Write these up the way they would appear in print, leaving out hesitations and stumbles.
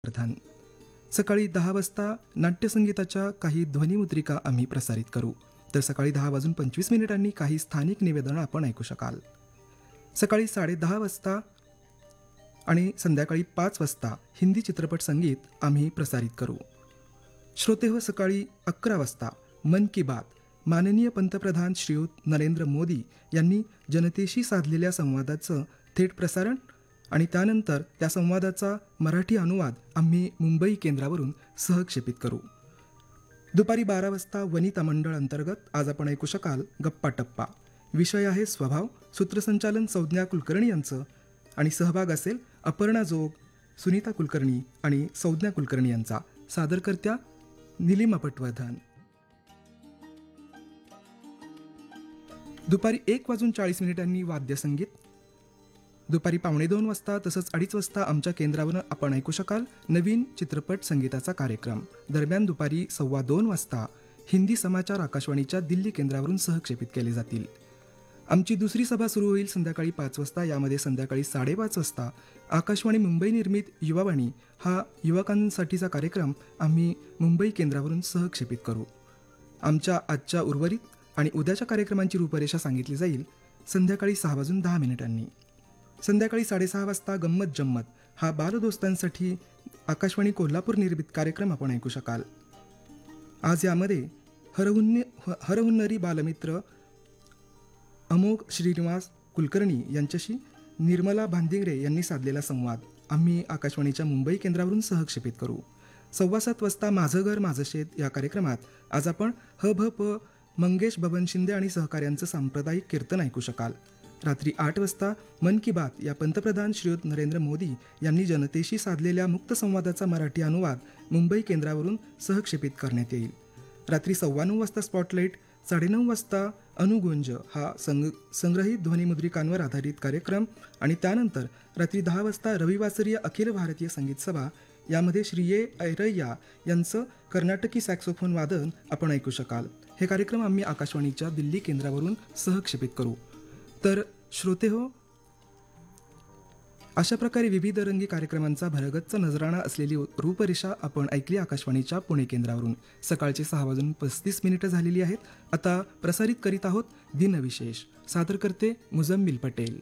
प्रधान. सकाळी 10 वाजता नाट्यसंगीताच्या काही ध्वनिमुद्रिका आम्ही प्रसारित करू, तर सकाळी 10:25 काही स्थानिक निवेदनं आपण ऐकू शकाल. सकाळी 10:30 वाजता आणि संध्याकाळी 5 वाजता हिंदी चित्रपट संगीत आम्ही प्रसारित करू. श्रोतेहो, सकाळी 11 वाजता मन की बात माननीय पंतप्रधान श्रीयुत नरेंद्र मोदी यांनी जनतेशी साधलेल्या संवादाचं थेट प्रसारण आणि त्यानंतर त्या संवादाचा मराठी अनुवाद आम्ही मुंबई केंद्रावरून सहक्षेपित करू. दुपारी 12 वाजता वनिता मंडळ अंतर्गत आज आपण ऐकू शकाल गप्पा टप्पा. विषय आहे स्वभाव. सूत्रसंचालन संज्ञा कुलकर्णी यांचं आणि सहभाग असेल अपर्णा जोग, सुनीता कुलकर्णी आणि संज्ञा कुलकर्णी यांचा. सादरकर्त्या निलिमा पटवर्धन. दुपारी 1:40 वाद्यसंगीत. दुपारी 1:45 वाजता तसंच 2:30 वाजता आमच्या केंद्रावरून आपण ऐकू शकाल नवीन चित्रपट संगीताचा कार्यक्रम. दरम्यान दुपारी 2:15 वाजता हिंदी समाचार आकाशवाणीच्या दिल्ली केंद्रावरून सहक्षेपित केले जातील. आमची दुसरी सभा सुरू होईल संध्याकाळी 5 वाजता. यामध्ये संध्याकाळी 5:30 वाजता आकाशवाणी मुंबई निर्मित युवावाणी हा युवकांसाठीचा कार्यक्रम आम्ही मुंबई केंद्रावरून सहक्षेपित करू. आमच्या आजच्या उर्वरित आणि उद्याच्या कार्यक्रमांची रूपरेषा सांगितली जाईल संध्याकाळी 6:10. संध्याकाळी 6:30 वाजता गंमत जम्मत हा बालदोस्तांसाठी आकाशवाणी कोल्हापूर निर्मित कार्यक्रम आपण ऐकू शकाल. आज यामध्ये हरहुन्नरी बालमित्र अमोघ श्रीनिवास कुलकर्णी यांच्याशी निर्मला भांदिगरे यांनी साधलेला संवाद आम्ही आकाशवाणीच्या मुंबई केंद्रावरून सहक्षेपित करू. 7:15 वाजता माझं घर माझं शेत या कार्यक्रमात आज आपण ह.भ.प. मंगेश बबन शिंदे आणि सहकाऱ्यांचं सांप्रदायिक कीर्तन ऐकू शकाल. रात्री 8 वाजता मन की बात या पंतप्रधान श्रीयुत नरेंद्र मोदी यांनी जनतेशी साधलेल्या मुक्त संवादाचा मराठी अनुवाद मुंबई केंद्रावरून सहक्षेपित करण्यात येईल. रात्री 9:15 वाजता स्पॉटलाईट. 9:30 वाजता अनुगुंज हा संग्रहित ध्वनिमुद्रिकांवर आधारित कार्यक्रम आणि त्यानंतर रात्री 10 वाजता रविवासरीय अखिल भारतीय संगीत सभा. यामध्ये श्रीये ऐरय्या यांचं कर्नाटकी सॅक्सोफोन वादन आपण ऐकू शकाल. हे कार्यक्रम आम्ही आकाशवाणीच्या दिल्ली केंद्रावरून सहक्षेपित करू. तर श्रोतेहो, अशा प्रकारे विविध रंगी कार्यक्रमांचा भरगच्च नजराणा असलेली रूपरेषा आपण ऐकली आकाशवाणीच्या पुणे केंद्रावरून. सकाळचे 6:35 झालेली आहेत. आता प्रसारित करीत आहोत दिनविशेष. सादर करते मुजम्मिल पटेल.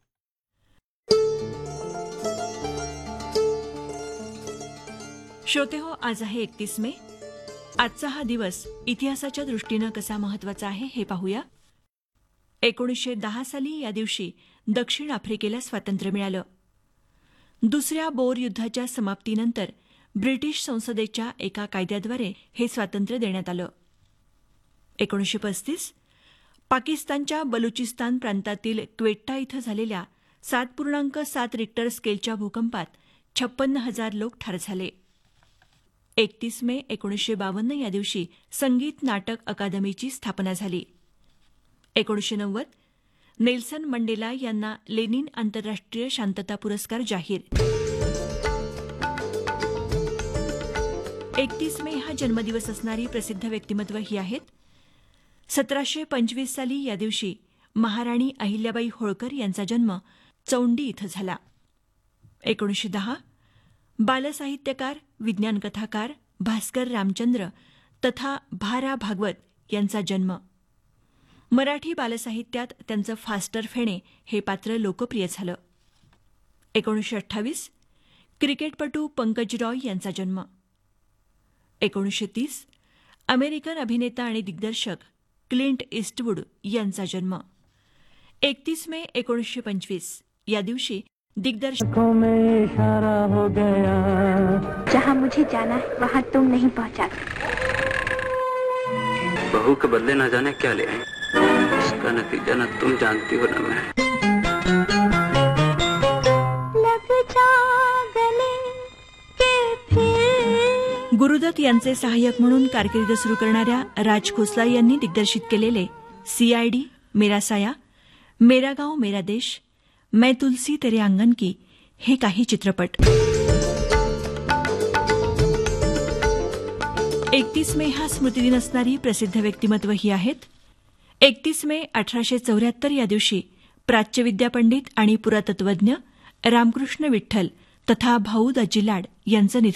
श्रोतेहो, आज आहे 31 मे. आजचा हा दिवस इतिहासाच्या दृष्टीनं कसा महत्वाचा आहे हे पाहूया. 1910 साली या दिवशी दक्षिण आफ्रिकेला स्वातंत्र्य मिळालं. दुसऱ्या बोर युद्धाच्या समाप्तीनंतर ब्रिटिश संसदेच्या एका कायद्याद्वारे हे स्वातंत्र्य देण्यात आलं. 1935 पाकिस्तानच्या बलुचिस्तान प्रांतातील क्वेट्टा इथं झालेल्या 7.7 रिक्टर स्केलच्या भूकंपात 56,000 लोक ठार झाले. 31 मे 1952 या दिवशी संगीत नाटक अकादमीची स्थापना झाली. 1990 नेल्सन मंडेला यांना लेनिन आंतरराष्ट्रीय शांतता पुरस्कार जाहीर. 31 मे हा जन्मदिवस असणारी प्रसिद्ध व्यक्तिमत्व ही आहेत. 1725 साली या दिवशी महाराणी अहिल्याबाई होळकर यांचा जन्म चौंडी इथं झाला. 1910 बालसाहित्यकार, विज्ञान कथाकार भास्कर रामचंद्र तथा भा. रा. भागवत यांचा जन्म. मराठी बालसाहित्यात त्यांचं फास्टर फेणे हे पात्र लोकप्रिय झालं. 1928 क्रिकेटपटू पंकज रॉय यांचा जन्म. 1930 अमेरिकन अभिनेता आणि दिग्दर्शक क्लिंट ईस्टवूड यांचा जन्म. 31 मे 1925 या दिवशी दिग्दर्शक जहाँ मुझे जाना है वहाँ तुम नहीं पहुँचा. बहू के बदले न जाने क्या ले आए, उसका नतीजा न तुम जानती हो न मैं. गुरुदत्त यांचे सहाय्यक म्हणून कारकीर्द सुरू करणाऱ्या राज खोसला यांनी दिग्दर्शित केलेले CID, मेरा साया, मेरा गाव मेरा देश, मैं तुलसी तेरे आंगन की हे काही चित्रपट. 31 मे हा स्मृतिदिन असणारी प्रसिद्ध व्यक्तिमत्व ही आहेत. 31 मे 1874 या दिवशी प्राच्यविद्या पंडित आणि पुरातत्वज्ञ रामकृष्ण विठ्ठल तथा भाऊ दाजी लाड यांचं निधन